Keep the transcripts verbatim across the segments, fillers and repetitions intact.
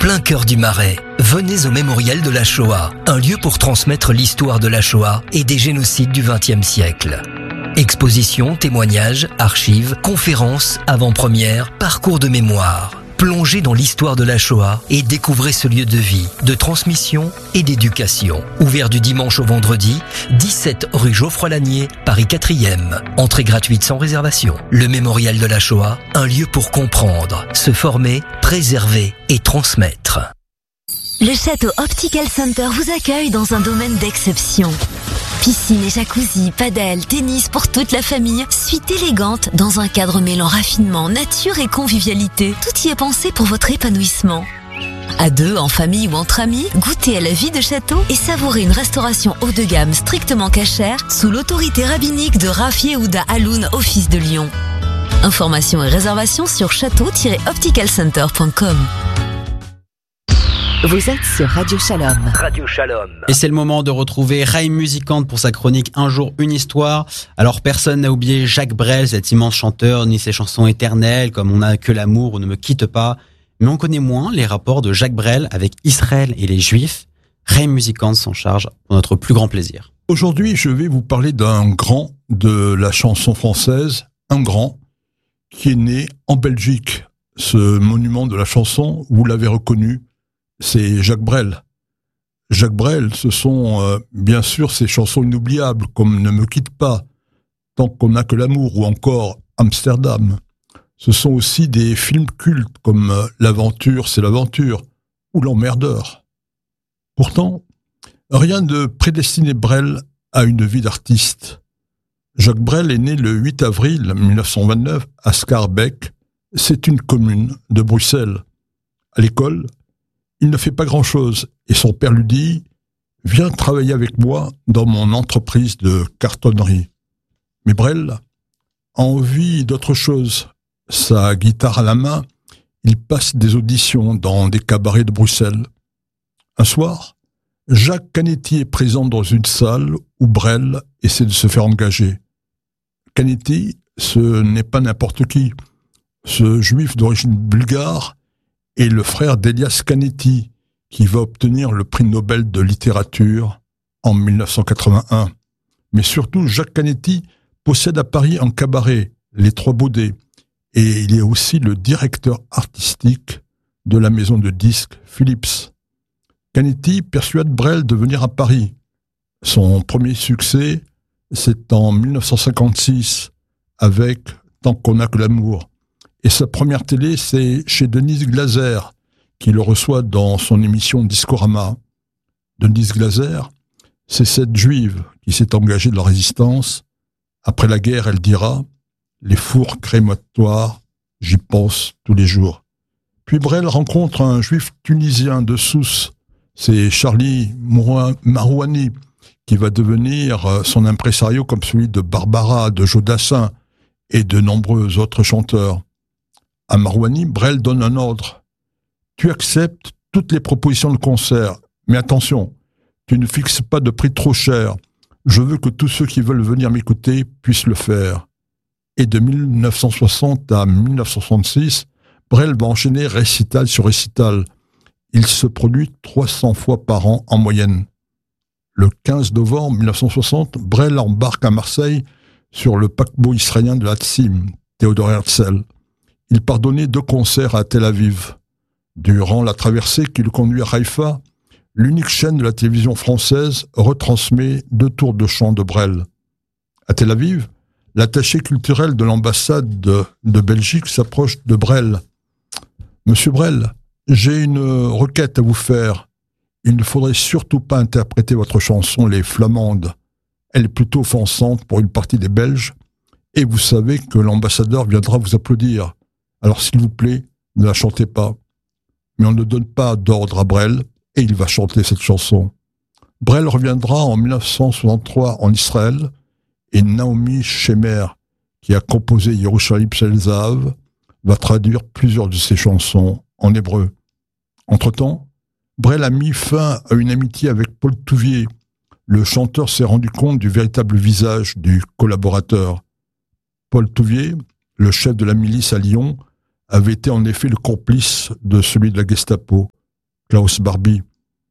plein cœur du Marais, venez au Mémorial de la Shoah, un lieu pour transmettre l'histoire de la Shoah et des génocides du vingtième siècle. Expositions, témoignages, archives, conférences, avant-premières, parcours de mémoire. Plongez dans l'histoire de la Shoah et découvrez ce lieu de vie, de transmission et d'éducation. Ouvert du dimanche au vendredi, dix-sept rue Geoffroy-Lanier, Paris quatrième. Entrée gratuite sans réservation. Le Mémorial de la Shoah, un lieu pour comprendre, se former, préserver et transmettre. Le Château Optical Center vous accueille dans un domaine d'exception. Piscine et jacuzzi, padel, tennis pour toute la famille, suite élégante dans un cadre mêlant raffinement, nature et convivialité. Tout y est pensé pour votre épanouissement. À deux, en famille ou entre amis, goûtez à la vie de château et savourez une restauration haut de gamme strictement cachère sous l'autorité rabbinique de Rav Yehuda Haloun, office de Lyon. Informations et réservations sur château tiret optical center point com. Vous êtes sur Radio Shalom. Radio Shalom. Et c'est le moment de retrouver Raïm Musicante pour sa chronique Un jour, une histoire. Alors, personne n'a oublié Jacques Brel, cet immense chanteur, ni ses chansons éternelles comme On n'a que l'amour ou Ne me quitte pas. Mais on connaît moins les rapports de Jacques Brel avec Israël et les Juifs. Raïm Musicante s'en charge pour notre plus grand plaisir. Aujourd'hui, je vais vous parler d'un grand de la chanson française, un grand, qui est né en Belgique. Ce monument de la chanson, vous l'avez reconnu, c'est Jacques Brel. Jacques Brel, ce sont euh, bien sûr ses chansons inoubliables, comme Ne me quitte pas, Tant qu'on n'a que l'amour, ou encore Amsterdam. Ce sont aussi des films cultes, comme euh, L'aventure, c'est l'aventure, ou L'emmerdeur. Pourtant, rien ne prédestinait Brel à une vie d'artiste. Jacques Brel est né le huit avril mille neuf cent vingt-neuf à Schaerbeek. C'est une commune de Bruxelles. À l'école, il ne fait pas grand-chose et son père lui dit « Viens travailler avec moi dans mon entreprise de cartonnerie ». Mais Brel a envie d'autre chose. Sa guitare à la main, il passe des auditions dans des cabarets de Bruxelles. Un soir, Jacques Canetti est présent dans une salle où Brel essaie de se faire engager. Canetti, ce n'est pas n'importe qui. Ce juif d'origine bulgare est le frère d'Elias Canetti, qui va obtenir le prix Nobel de littérature en mille neuf cent quatre-vingt-un. Mais surtout, Jacques Canetti possède à Paris un cabaret, Les Trois Baudets, et il est aussi le directeur artistique de la maison de disques Philips. Canetti persuade Brel de venir à Paris. Son premier succès, c'est en mille neuf cent cinquante-six, avec Tant qu'on n'a que l'amour. Et sa première télé, c'est chez Denise Glaser, qui le reçoit dans son émission Discorama. Denise Glaser, c'est cette juive qui s'est engagée de la résistance. Après la guerre, elle dira « Les fours crématoires, j'y pense tous les jours ». Puis Brel rencontre un juif tunisien de Sousse, c'est Charlie Marouani, qui va devenir son impresario comme celui de Barbara, de Jodassin et de nombreux autres chanteurs. À Marouani, Brel donne un ordre. Tu acceptes toutes les propositions de concert, mais attention, tu ne fixes pas de prix trop cher. Je veux que tous ceux qui veulent venir m'écouter puissent le faire. Et de mille neuf cent soixante à mille neuf cent soixante-six, Brel va enchaîner récital sur récital. Il se produit trois cents fois par an en moyenne. Le quinze novembre mille neuf cent soixante, Brel embarque à Marseille sur le paquebot israélien de l'Atsim, Théodore Herzl. Il part donner deux concerts à Tel Aviv. Durant la traversée qui le conduit à Haïfa, l'unique chaîne de la télévision française retransmet deux tours de chant de Brel. À Tel Aviv, l'attaché culturel de l'ambassade de, de Belgique s'approche de Brel. « Monsieur Brel, j'ai une requête à vous faire. Il ne faudrait surtout pas interpréter votre chanson « Les Flamandes ». Elle est plutôt offensante pour une partie des Belges, et vous savez que l'ambassadeur viendra vous applaudir. Alors s'il vous plaît, ne la chantez pas. » Mais on ne donne pas d'ordre à Brel, et il va chanter cette chanson. Brel reviendra en mille neuf cent soixante-trois en Israël, et Naomi Shemer, qui a composé Yerushalayim Shel Zahav, va traduire plusieurs de ses chansons en hébreu. Entre-temps, Brel a mis fin à une amitié avec Paul Touvier. Le chanteur s'est rendu compte du véritable visage du collaborateur. Paul Touvier, le chef de la milice à Lyon, avait été en effet le complice de celui de la Gestapo. Klaus Barbie.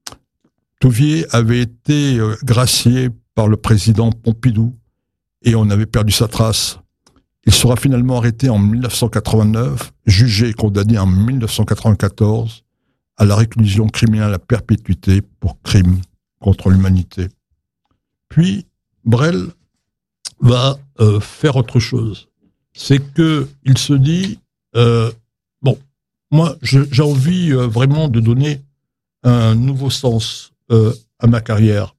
Touvier avait été gracié par le président Pompidou et on avait perdu sa trace. Il sera finalement arrêté en dix-neuf cent quatre-vingt-neuf, jugé et condamné en dix-neuf cent quatre-vingt-quatorze à la réclusion criminelle à perpétuité pour crime contre l'humanité. Puis, Brel va euh, faire autre chose. C'est que il se dit, euh, bon, moi, je, j'ai envie euh, vraiment de donner un nouveau sens euh, à ma carrière.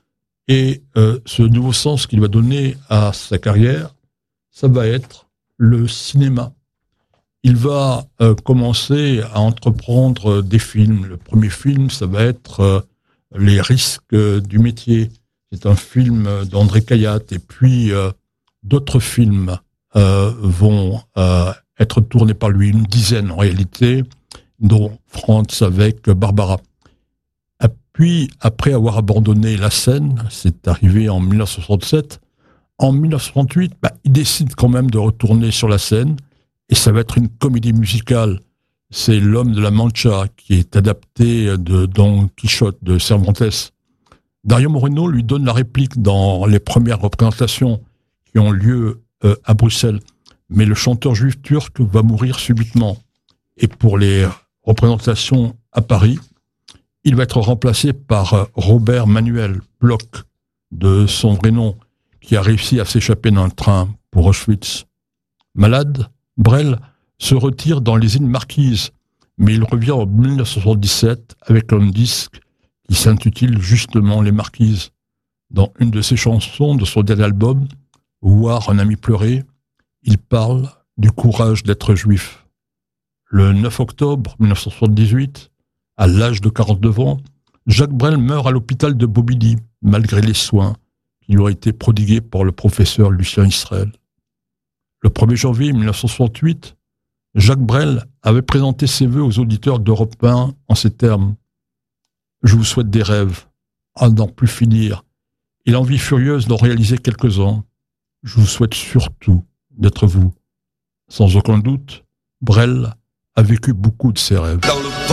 Et euh, ce nouveau sens qu'il va donner à sa carrière, ça va être le cinéma. Il va euh, commencer à entreprendre des films. Le premier film, ça va être euh, Les risques euh, du métier. C'est un film d'André Cayatte. Et puis, euh, d'autres films euh, vont euh, être tournés par lui, une dizaine en réalité, dont Franz avec Barbara. Et puis, après avoir abandonné la scène, c'est arrivé en dix-neuf cent soixante-sept, en dix-neuf cent soixante-huit, bah, il décide quand même de retourner sur la scène, et ça va être une comédie musicale. C'est L'Homme de la Mancha, qui est adapté de Don Quichotte de Cervantes. Dario Moreno lui donne la réplique dans les premières représentations qui ont lieu euh, à Bruxelles. Mais le chanteur juif turc va mourir subitement. Et pour les représentations à Paris, il va être remplacé par Robert Manuel Bloch, de son vrai nom, qui a réussi à s'échapper d'un train pour Auschwitz. Malade, Brel se retire dans les îles Marquises, mais il revient en dix-neuf cent soixante-dix-sept avec un disque qui s'intitule justement Les Marquises. Dans une de ses chansons de son dernier album, Voir un ami pleurer, il parle du courage d'être juif. Le neuf octobre dix-neuf cent soixante-dix-huit, à l'âge de quarante-neuf ans, Jacques Brel meurt à l'hôpital de Bobigny, malgré les soins qui lui ont été prodigués par le professeur Lucien Israël. Le premier janvier dix-neuf cent soixante-huit, Jacques Brel avait présenté ses vœux aux auditeurs d'Europe un en ces termes. « Je vous souhaite des rêves, à n'en plus finir, et l'envie furieuse d'en réaliser quelques-uns. Je vous souhaite surtout d'être vous. » Sans aucun doute, Brel a vécu beaucoup de ses rêves. Dans le